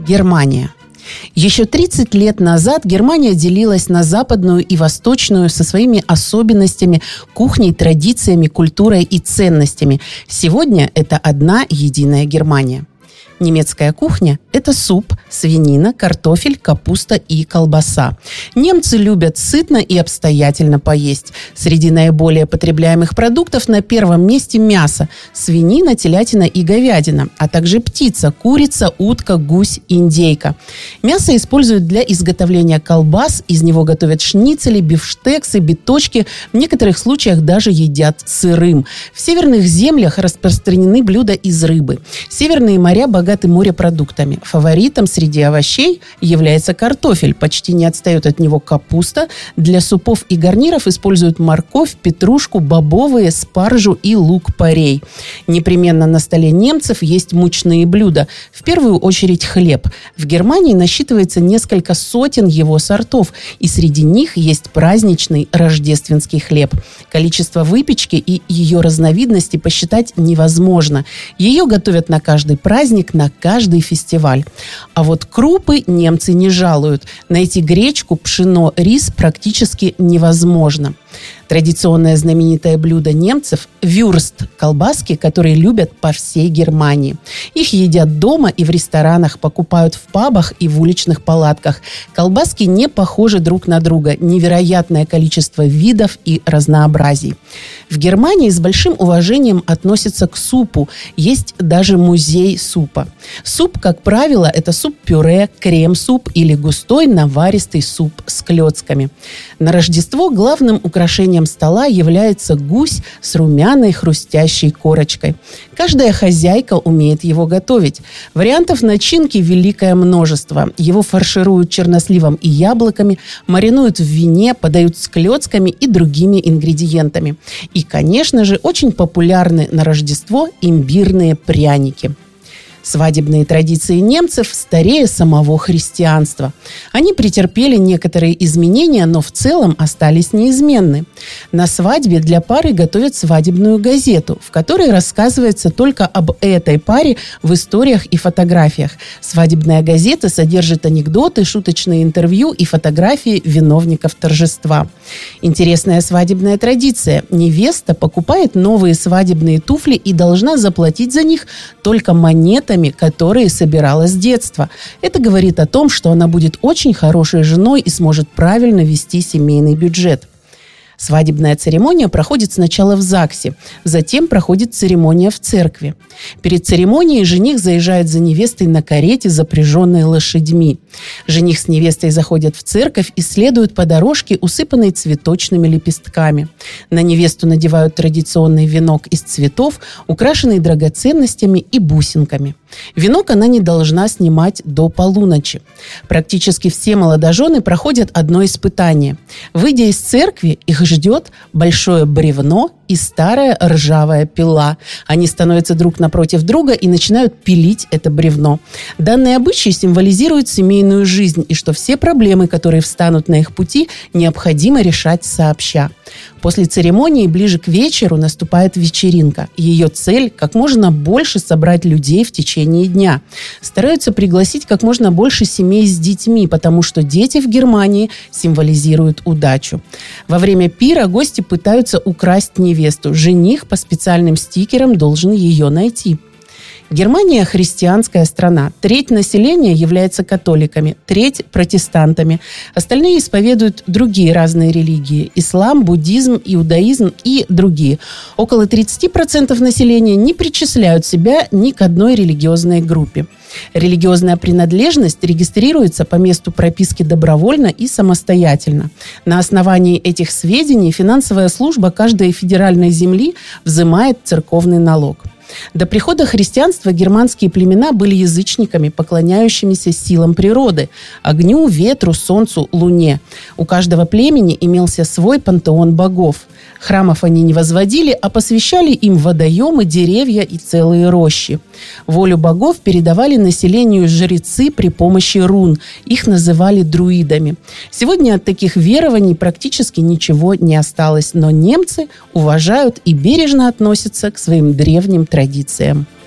Германия. Еще 30 лет назад Германия делилась на западную и восточную со своими особенностями, кухней, традициями, культурой и ценностями. Сегодня это одна единая Германия. Немецкая кухня – это суп, свинина, картофель, капуста и колбаса. Немцы любят сытно и обстоятельно поесть. Среди наиболее потребляемых продуктов на первом месте мясо – свинина, телятина и говядина, а также птица, курица, утка, гусь, индейка. Мясо используют для изготовления колбас, из него готовят шницели, бифштексы, биточки, в некоторых случаях даже едят сырым. В северных землях распространены блюда из рыбы. Северные моря богаты морепродуктами. Фаворитом среди овощей является картофель. Почти не отстает от него капуста. Для супов и гарниров используют морковь, петрушку, бобовые, спаржу и лук-порей. Непременно на столе немцев есть мучные блюда. В первую очередь хлеб. В Германии насчитывается несколько сотен его сортов, и среди них есть праздничный рождественский хлеб. Количество выпечки и ее разновидности посчитать невозможно. Ее готовят на каждый праздник, на каждый фестиваль. А вот крупы немцы не жалуют. Найти гречку, пшено, рис практически невозможно. Традиционное знаменитое блюдо немцев – вюрст – колбаски, которые любят по всей Германии. Их едят дома и в ресторанах, покупают в пабах и в уличных палатках. Колбаски не похожи друг на друга. Невероятное количество видов и разнообразий. В Германии с большим уважением относятся к супу. Есть даже музей супа. Суп, как правило, это суп-пюре, крем-суп или густой наваристый суп с клёцками. На Рождество главным украшением стола является гусь с румяной хрустящей корочкой. Каждая хозяйка умеет его готовить. Вариантов начинки великое множество. Его фаршируют черносливом и яблоками, маринуют в вине, подают с клёцками и другими ингредиентами. И, конечно же, очень популярны на Рождество имбирные пряники. Свадебные традиции немцев старее самого христианства. Они претерпели некоторые изменения, но в целом остались неизменны. На свадьбе для пары готовят свадебную газету, в которой рассказывается только об этой паре в историях и фотографиях. Свадебная газета содержит анекдоты, шуточные интервью и фотографии виновников торжества. Интересная свадебная традиция. Невеста покупает новые свадебные туфли и должна заплатить за них только монетами, которые собирала с детства. Это говорит о том, что она будет очень хорошей женой и сможет правильно вести семейный бюджет. Свадебная церемония проходит сначала в ЗАГСе, затем проходит церемония в церкви. Перед церемонией жених заезжает за невестой на карете, запряженной лошадьми. Жених с невестой заходят в церковь и следуют по дорожке, усыпанной цветочными лепестками. На невесту надевают традиционный венок из цветов, украшенный драгоценностями и бусинками. Венок она не должна снимать до полуночи. Практически все молодожены проходят одно испытание. Выйдя из церкви, их ждет большое бревно и старая ржавая пила. Они становятся друг напротив друга и начинают пилить это бревно. Данный обычай символизирует семейную жизнь и что все проблемы, которые встанут на их пути, необходимо решать сообща. После церемонии ближе к вечеру наступает вечеринка. Ее цель – как можно больше собрать людей в течение дня. Стараются пригласить как можно больше семей с детьми, потому что дети в Германии символизируют удачу. Во время пира гости пытаются украсть невесту. Жених по специальным стикерам должен ее найти. Германия – христианская страна. Треть населения является католиками, треть – протестантами. Остальные исповедуют другие разные религии – ислам, буддизм, иудаизм и другие. Около 30% населения не причисляют себя ни к одной религиозной группе. Религиозная принадлежность регистрируется по месту прописки добровольно и самостоятельно. На основании этих сведений финансовая служба каждой федеральной земли взимает церковный налог. До прихода христианства германские племена были язычниками, поклоняющимися силам природы – огню, ветру, солнцу, луне. У каждого племени имелся свой пантеон богов. Храмов они не возводили, а посвящали им водоемы, деревья и целые рощи. Волю богов передавали населению жрецы при помощи рун. Их называли друидами. Сегодня от таких верований практически ничего не осталось, но немцы уважают и бережно относятся к своим древним традициям.